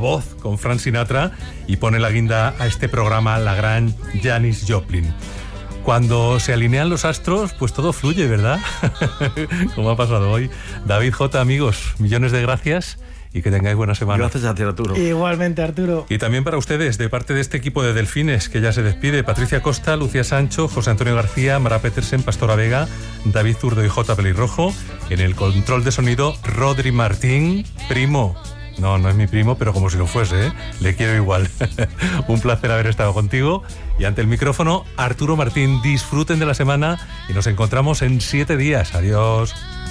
voz con Frank Sinatra y pone la guinda a este programa la gran Janis Joplin. Cuando se alinean los astros, pues todo fluye, ¿verdad? Como ha pasado hoy. David J, amigos, millones de gracias y que tengáis buena semana. Gracias a ti, Arturo. Igualmente, Arturo. Y también para ustedes, de parte de este equipo de Delfines, que ya se despide: Patricia Costa, Lucía Sancho, José Antonio García, Mara Petersen, Pastora Vega, David Zurdo y J. Pelirrojo. En el control de sonido, Rodri Martín, primo. No, no es mi primo, pero como si lo fuese, ¿eh? Le quiero igual. Un placer haber estado contigo. Y ante el micrófono, Arturo Martín. Disfruten de la semana y nos encontramos en 7 días. Adiós.